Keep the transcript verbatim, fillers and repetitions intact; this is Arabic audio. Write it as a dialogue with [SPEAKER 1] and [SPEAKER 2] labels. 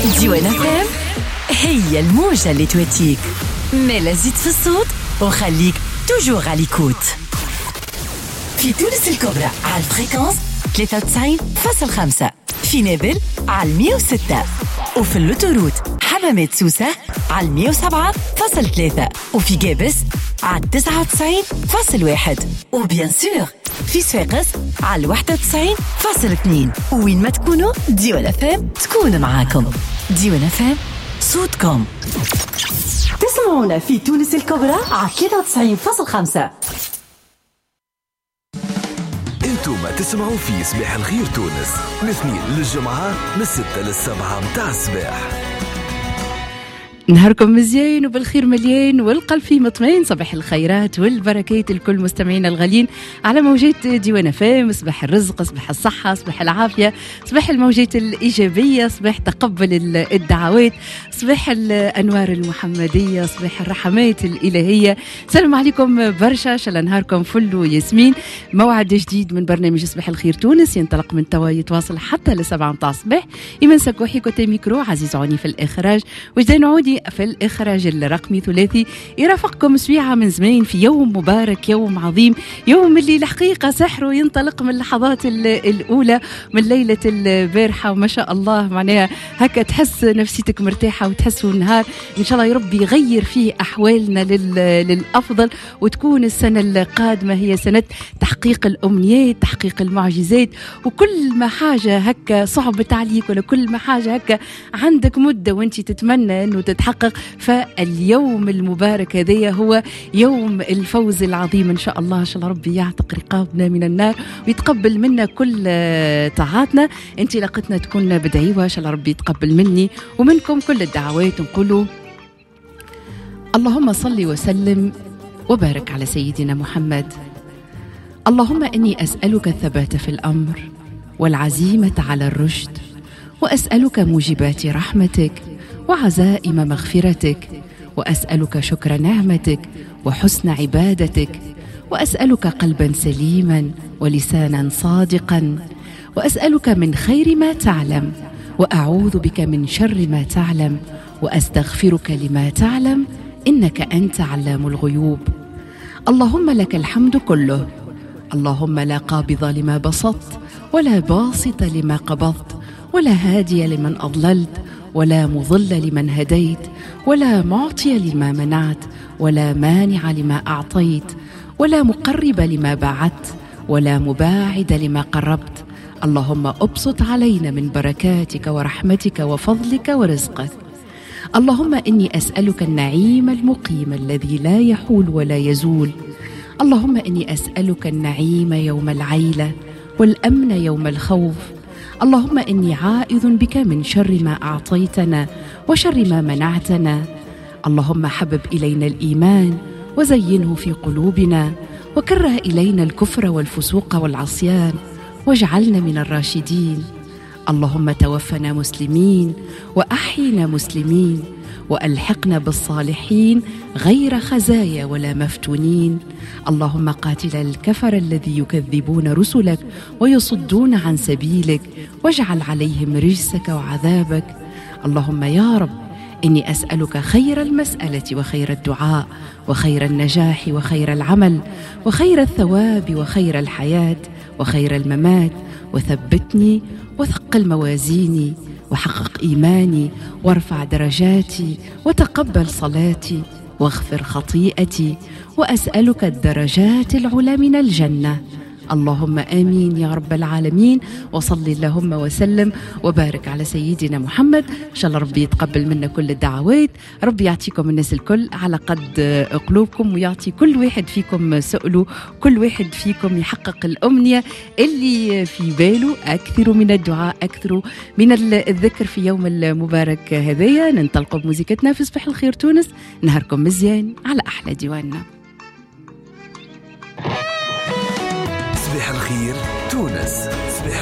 [SPEAKER 1] ديوان فام هي الموجة اللي تواتيك، مالا زيد في الصوت وخليك توجور على ليكوت. في تونس الكبرى على الفريكونس ثلاثة وتسعين فاصلة خمسة، في نابل على مية وستة، وفي اللوتوروت حمامات سوسة على مية وسبعة فاصلة ثلاثة، وفي جابس على تسعة وتسعين فاصلة واحد، وبيان سور في صفاقس على واحد وتسعين فاصلة اثنين. وين ما تكونوا ديوان فام تكون معاكم. ديوان فام صوتكم. تسمعونا في تونس الكبرى على ثلاثة وتسعين فاصلة خمسة.
[SPEAKER 2] انتم تسمعوا في صباح الخير تونس من الاثنين للجمعة من الستة للسبعة متاع الصباح.
[SPEAKER 3] نهاركم مزيان وبالخير مليان والقلب فيه مطمئن. صباح الخيرات والبركات لكل مستمعينا الغالين على موجات ديوان فام. صباح الرزق، صباح الصحة، صباح العافية، صباح الموجات الإيجابية، صباح تقبل الدعوات، صباح الأنوار المحمدية، صباح الرحمات الإلهية. سلام عليكم برشا، شاء نهاركم فل وياسمين. موعد جديد من برنامج صباح الخير تونس ينطلق من توا يتواصل حتى لسبعة متاع الصباح. إيمان سكوحي كوتي ميكرو، عزيز عوني في الإخراج، وجدان عودي في الإخراج الرقمي ثلاثي. يرافقكم سويعة من زمان في يوم مبارك، يوم عظيم، يوم اللي الحقيقة سحره ينطلق من اللحظات الأولى من ليلة البارحة، وما شاء الله معناها هكا تحس نفسيتك مرتاحة وتحسوا النهار إن شاء الله يا ربي يغير فيه أحوالنا للأفضل، وتكون السنة القادمة هي سنة تحقيق الأمنيات، تحقيق المعجزات، وكل ما حاجة هكا صعبت عليك ولا كل ما حاجة هكا عندك مدة وانت تتمنى أنه تتحقق، فاليوم المبارك هذا هو يوم الفوز العظيم. إن شاء الله إن شاء الله ربي يعتق رقابنا من النار ويتقبل منا كل طاعاتنا. انت لقتنا تكون بدعيوة، إن شاء الله ربي يتقبل مني ومنكم كل الدعوات. نقولوا اللهم صل وسلم وبارك على سيدنا محمد. اللهم إني أسألك الثبات في الأمر والعزيمة على الرشد، وأسألك موجبات رحمتك وعزائم مغفرتك، وأسألك شكر نعمتك وحسن عبادتك، وأسألك قلبا سليما ولسانا صادقا، وأسألك من خير ما تعلم، وأعوذ بك من شر ما تعلم، وأستغفرك لما تعلم، إنك أنت علام الغيوب. اللهم لك الحمد كله، اللهم لا قابض لما بسطت ولا باسط لما قبضت، ولا هادي لمن أضللت، ولا مضل لمن هديت، ولا معطي لما منعت، ولا مانع لما أعطيت، ولا مقرب لما بعدت، ولا مباعد لما قربت. اللهم أبسط علينا من بركاتك ورحمتك وفضلك ورزقك. اللهم إني أسألك النعيم المقيم الذي لا يحول ولا يزول. اللهم إني أسألك النعيم يوم العيلة والأمن يوم الخوف. اللهم إني عائذ بك من شر ما أعطيتنا وشر ما منعتنا. اللهم حبب إلينا الإيمان وزينه في قلوبنا، وكره إلينا الكفر والفسوق والعصيان، واجعلنا من الراشدين. اللهم توفنا مسلمين وأحينا مسلمين، وألحقنا بالصالحين غير خزايا ولا مفتونين. اللهم قاتل الكفر الذي يكذبون رسلك ويصدون عن سبيلك، واجعل عليهم رجسك وعذابك. اللهم يا رب إني أسألك خير المسألة وخير الدعاء وخير النجاح وخير العمل وخير الثواب وخير الحياة وخير الممات، وثبتني وثقل موازيني وحقق إيماني وارفع درجاتي وتقبل صلاتي واغفر خطيئتي، وأسألك الدرجات العلى من الجنة. اللهم آمين يا رب العالمين. وصل اللهم وسلم وبارك على سيدنا محمد. إن شاء الله ربي يتقبل منا كل الدعوات، ربي يعطيكم الناس الكل على قد قلوبكم، ويعطي كل واحد فيكم سؤله، كل واحد فيكم يحقق الأمنية اللي في باله. أكثر من الدعاء، أكثر من الذكر في يوم المبارك هذايا. ننطلقوا بموسيقتنا في صباح الخير تونس. نهاركم مزيان على أحلى ديواننا.
[SPEAKER 2] صباح الخير تونس.